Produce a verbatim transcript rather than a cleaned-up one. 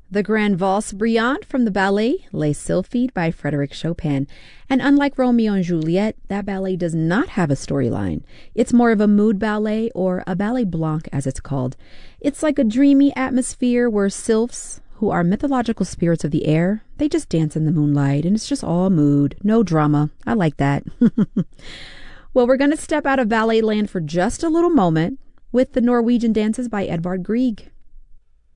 The Grand Valse Brillante from the ballet Les Sylphides by Frédéric Chopin. And unlike Romeo and Juliet, that ballet does not have a storyline. It's more of a mood ballet, or a ballet blanc as it's called. It's like a dreamy atmosphere where sylphs, who are mythological spirits of the air, they just dance in the moonlight, and it's just all mood, no drama. I like that. Well, we're going to step out of ballet land for just a little moment with the Norwegian dances by Edvard Grieg.